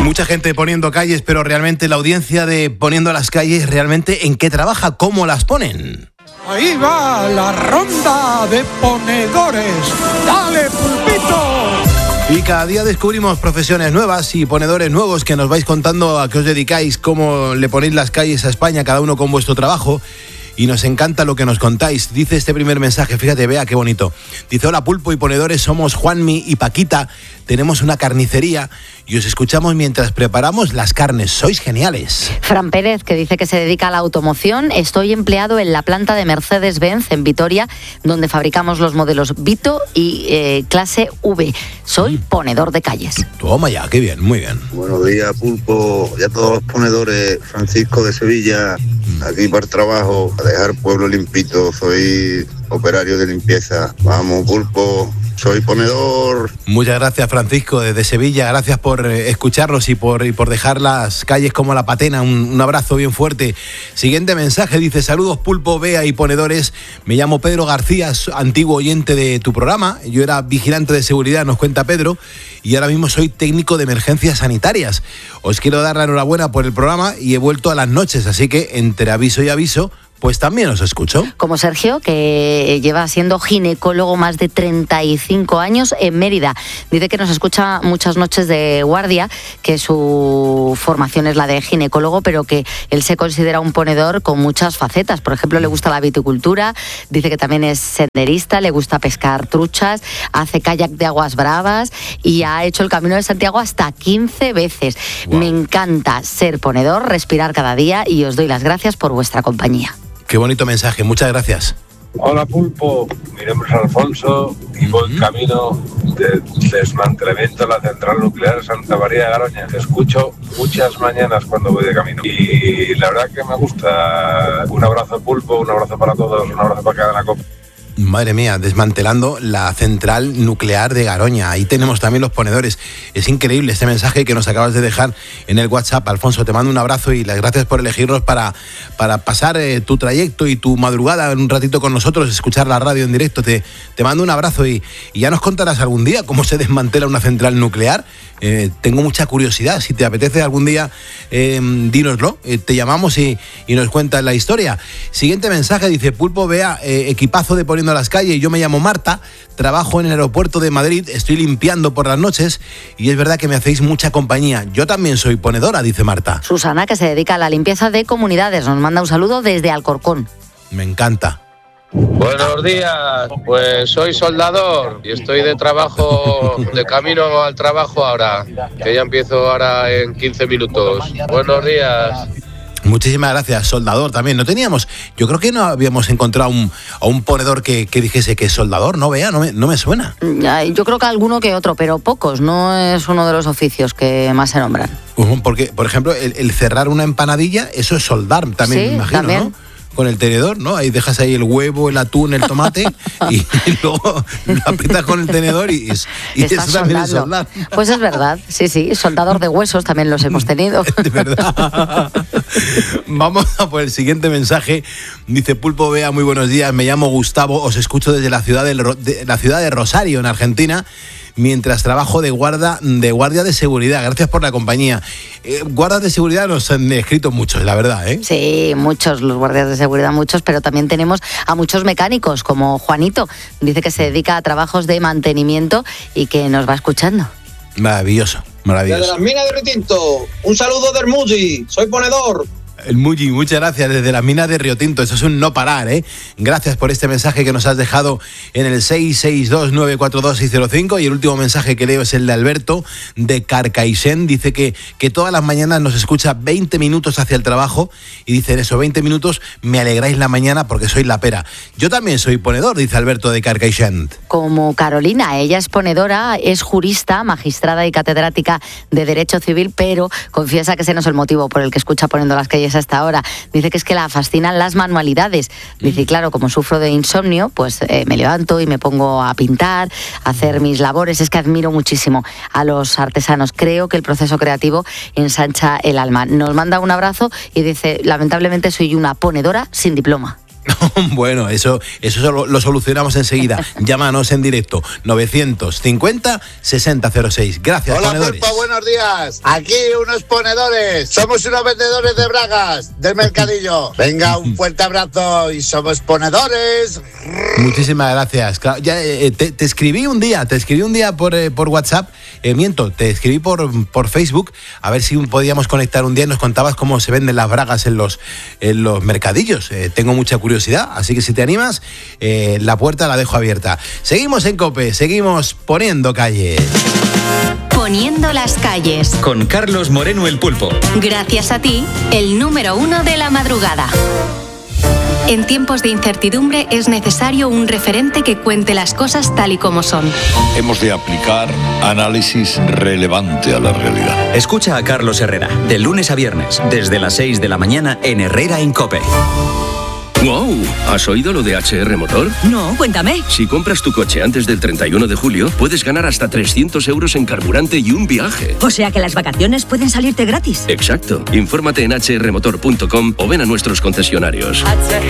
Mucha gente poniendo calles, pero realmente la audiencia de Poniendo las Calles, ¿realmente en qué trabaja? ¿Cómo las ponen? Ahí va la ronda de ponedores. ¡Dale, pulpito! Y cada día descubrimos profesiones nuevas y ponedores nuevos que nos vais contando a qué os dedicáis, cómo le ponéis las calles a España, cada uno con vuestro trabajo. Y nos encanta lo que nos contáis. Dice este primer mensaje, fíjate, vea qué bonito. Dice: hola Pulpo y ponedores, somos Juanmi y Paquita. Tenemos una carnicería y os escuchamos mientras preparamos las carnes. Sois geniales. Fran Pérez, que dice que se dedica a la automoción. Estoy empleado en la planta de Mercedes-Benz en Vitoria, donde fabricamos los modelos Vito y clase V. Soy ponedor de calles. Toma ya, qué bien, muy bien. Buenos días, Pulpo, y a todos los ponedores. Francisco de Sevilla, aquí para el trabajo, a dejar el pueblo limpito. Soy operario de limpieza. Vamos, Pulpo, soy ponedor. Muchas gracias, Francisco, desde Sevilla. Gracias por escucharnos y por dejar las calles como la patena. Un abrazo bien fuerte. Siguiente mensaje, dice: saludos Pulpo, Bea y ponedores. Me llamo Pedro García, antiguo oyente de tu programa. Yo era vigilante de seguridad, nos cuenta Pedro, y ahora mismo soy técnico de emergencias sanitarias. Os quiero dar la enhorabuena por el programa y he vuelto a las noches, así que entre aviso y aviso, pues también os escucho. Como Sergio, que lleva siendo ginecólogo más de 35 años en Mérida. Dice que nos escucha muchas noches de guardia, que su formación es la de ginecólogo, pero que él se considera un ponedor con muchas facetas. Por ejemplo, le gusta la viticultura, dice que también es senderista, le gusta pescar truchas, hace kayak de aguas bravas y ha hecho el Camino de Santiago hasta 15 veces. Wow. Me encanta ser ponedor, respirar cada día y os doy las gracias por vuestra compañía. Qué bonito mensaje, muchas gracias. Hola Pulpo, mi nombre es Alfonso y voy camino de desmantelamiento de la central nuclear Santa María de Garoña. Te escucho muchas mañanas cuando voy de camino y la verdad que me gusta. Un abrazo Pulpo, un abrazo para todos, un abrazo para cada copa. Madre mía, desmantelando la central nuclear de Garoña. Ahí tenemos también los ponedores. Es increíble este mensaje que nos acabas de dejar en el WhatsApp. Alfonso, te mando un abrazo y las gracias por elegirnos para pasar tu trayecto y tu madrugada un ratito con nosotros, escuchar la radio en directo. Te mando un abrazo y ya nos contarás algún día cómo se desmantela una central nuclear. Tengo mucha curiosidad. Si te apetece algún día, dínoslo. Te llamamos y nos cuentas la historia. Siguiente mensaje, dice: Pulpo, Bea, equipazo de Poniendo las Calles. Yo me llamo Marta, trabajo en el aeropuerto de Madrid, estoy limpiando por las noches y es verdad que me hacéis mucha compañía. Yo también soy ponedora, dice Marta. Susana, que se dedica a la limpieza de comunidades, nos manda un saludo desde Alcorcón. Me encanta. Buenos días, pues soy soldador y estoy de camino al trabajo ahora, que ya empiezo ahora en 15 minutos. Buenos días. Muchísimas gracias, soldador también. No teníamos, yo creo que no habíamos encontrado a un ponedor que dijese que es soldador, ¿no, Bea? No me suena. Yo creo que alguno que otro, pero pocos, no es uno de los oficios que más se nombran. Porque, por ejemplo, el cerrar una empanadilla, eso es soldar también, sí, me imagino, también. ¿no? Con el tenedor, ¿no? Ahí dejas ahí el huevo, el atún, el tomate y luego lo aprietas con el tenedor y eso también es soldar. Pues es verdad, sí, soldador de huesos también los hemos tenido. De verdad. Vamos a por el siguiente mensaje. Dice: Pulpo, Bea, muy buenos días, me llamo Gustavo, os escucho desde la ciudad de Rosario, en Argentina, mientras trabajo de guardia de seguridad. Gracias por la compañía. Guardas de seguridad nos han escrito muchos, la verdad, ¿eh? Sí, muchos, los guardias de seguridad, muchos, pero también tenemos a muchos mecánicos, como Juanito. Dice que se dedica a trabajos de mantenimiento y que nos va escuchando. Maravilloso. Desde las minas de Río Tinto, un saludo del Muji, soy ponedor. El Muji, muchas gracias desde la mina de Río Tinto. Eso es un no parar, ¿eh? Gracias por este mensaje que nos has dejado en el 662-942-605. Y el último mensaje que leo es el de Alberto, de Carcaixent. Dice que todas las mañanas nos escucha 20 minutos hacia el trabajo. Y dice: en esos 20 minutos me alegráis la mañana porque soy la pera. Yo también soy ponedor, dice Alberto de Carcaixent. Como Carolina, ella es ponedora, es jurista, magistrada y catedrática de Derecho Civil, pero confiesa que ese no es el motivo por el que escucha Poniendo las Calles hasta ahora. Dice que es que la fascinan las manualidades. Dice: claro, como sufro de insomnio, pues me levanto y me pongo a pintar, a hacer mis labores. Es que admiro muchísimo a los artesanos. Creo que el proceso creativo ensancha el alma. Nos manda un abrazo y dice: lamentablemente soy una ponedora sin diploma. Bueno, eso lo solucionamos enseguida. Llámanos en directo, 950-6006. Gracias, Hola, ponedores. Pulpo, buenos días. Aquí unos ponedores. Somos unos vendedores de bragas del mercadillo. Venga, un fuerte abrazo y somos ponedores. Muchísimas gracias. Claro, ya, te escribí un día por WhatsApp. Te escribí por Facebook a ver si podíamos conectar un día y nos contabas cómo se venden las bragas en los mercadillos. Tengo mucha curiosidad, así que si te animas, la puerta la dejo abierta. Seguimos en COPE, seguimos poniendo calle. Poniendo las calles. Con Carlos Moreno el Pulpo. Gracias a ti, el número 1 de la madrugada. En tiempos de incertidumbre es necesario un referente que cuente las cosas tal y como son. Hemos de aplicar análisis relevante a la realidad. Escucha a Carlos Herrera, de lunes a viernes, desde las 6 de la mañana en Herrera en COPE. ¡Wow! ¿Has oído lo de HR Motor? No, cuéntame. Si compras tu coche antes del 31 de julio, puedes ganar hasta 300 euros en carburante y un viaje. O sea que las vacaciones pueden salirte gratis. Exacto. Infórmate en hrmotor.com o ven a nuestros concesionarios.